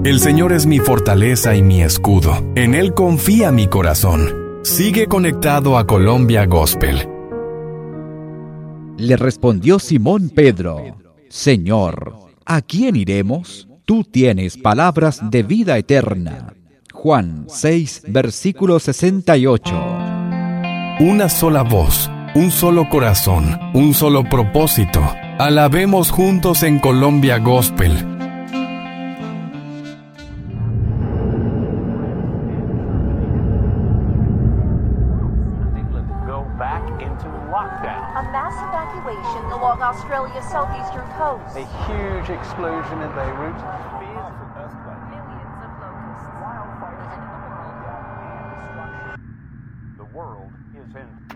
El Señor es mi fortaleza y mi escudo. En Él confía mi corazón. Sigue conectado a Colombia Gospel. Le respondió Simón Pedro: Señor, ¿a quién iremos? Tú tienes palabras de vida eterna. Juan 6, versículo 68. Una sola voz, un solo corazón, un solo propósito. Alabemos juntos en Colombia Gospel. A mass evacuation along Australia's southeastern coast. A huge explosion in Beirut. Millions of locusts. Wildfires in the world. And destruction. The world is in